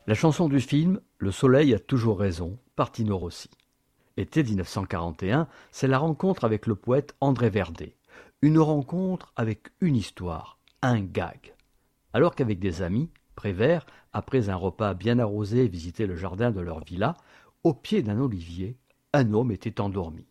La chanson du film Le soleil a toujours raison par Tino Rossi. Été 1941, c'est la rencontre avec le poète André Verdé. Une rencontre avec une histoire, un gag. Alors qu'avec des amis, Prévert, après un repas bien arrosé, visitait le jardin de leur villa, au pied d'un olivier, un homme était endormi.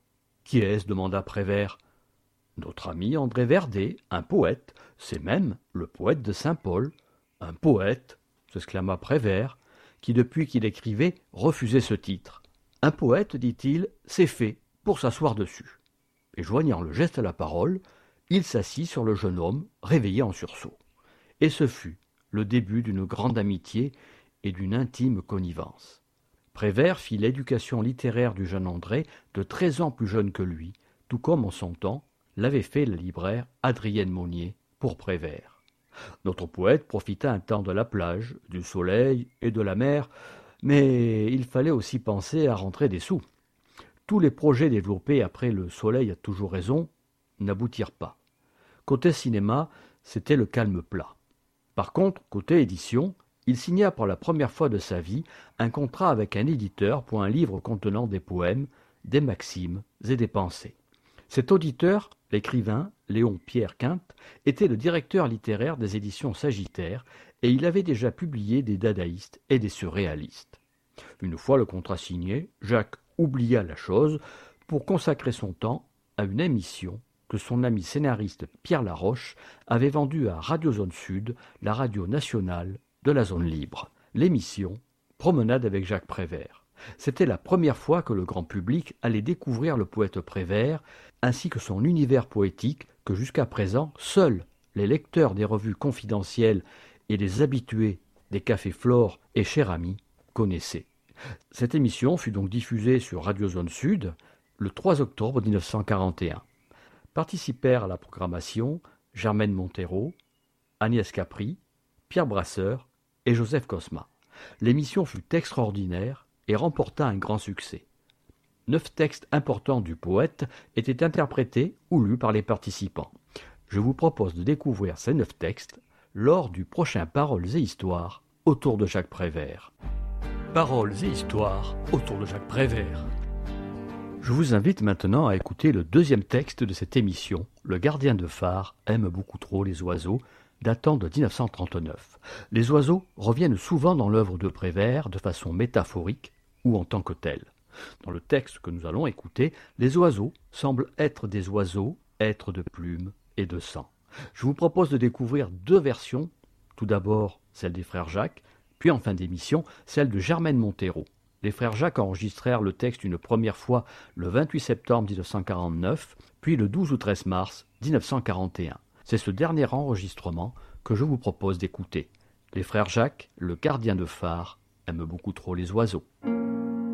« Qui est-ce » demanda Prévert. « Notre ami André Verdé, un poète, c'est même le poète de Saint-Paul. »« Un poète » s'exclama Prévert, qui depuis qu'il écrivait refusait ce titre. « Un poète, dit-il, c'est fait pour s'asseoir dessus. » Et joignant le geste à la parole, il s'assit sur le jeune homme, réveillé en sursaut. Et ce fut le début d'une grande amitié et d'une intime connivence. Prévert fit l'éducation littéraire du jeune André, de 13 ans plus jeune que lui, tout comme en son temps l'avait fait la libraire Adrienne Monnier pour Prévert. Notre poète profita un temps de la plage, du soleil et de la mer, mais il fallait aussi penser à rentrer des sous. Tous les projets développés après Le soleil a toujours raison n'aboutirent pas. Côté cinéma, c'était le calme plat. Par contre, côté édition, il signa pour la première fois de sa vie un contrat avec un éditeur pour un livre contenant des poèmes, des maximes et des pensées. Cet auditeur, l'écrivain Léon-Pierre Quinte, était le directeur littéraire des éditions Sagittaire et il avait déjà publié des dadaïstes et des surréalistes. Une fois le contrat signé, Jacques oublia la chose pour consacrer son temps à une émission que son ami scénariste Pierre Laroche avait vendue à Radio Zone Sud, la radio nationale de la zone libre. L'émission Promenade avec Jacques Prévert. C'était la première fois que le grand public allait découvrir le poète Prévert, ainsi que son univers poétique que jusqu'à présent seuls les lecteurs des revues confidentielles et les habitués des cafés Flore et Cher Ami connaissaient. Cette émission fut donc diffusée sur Radio Zone Sud le 3 octobre 1941. Participèrent à la programmation Germaine Montero, Agnès Capri, Pierre Brasseur et Joseph Cosma. L'émission fut extraordinaire et remporta un grand succès. 9 textes importants du poète étaient interprétés ou lus par les participants. Je vous propose de découvrir ces 9 textes lors du prochain Paroles et Histoires autour de Jacques Prévert. Paroles et Histoires autour de Jacques Prévert. Je vous invite maintenant à écouter le deuxième texte de cette émission. Le gardien de phare aime beaucoup trop les oiseaux, datant de 1939. Les oiseaux reviennent souvent dans l'œuvre de Prévert de façon métaphorique ou en tant que tels. Dans le texte que nous allons écouter, les oiseaux semblent être des oiseaux, êtres de plumes et de sang. Je vous propose de découvrir 2 versions, tout d'abord celle des frères Jacques, puis en fin d'émission, celle de Germaine Montero. Les frères Jacques enregistrèrent le texte une première fois le 28 septembre 1949, puis le 12 ou 13 mars 1941. C'est ce dernier enregistrement que je vous propose d'écouter. Les frères Jacques, le gardien de phare, aime beaucoup trop les oiseaux.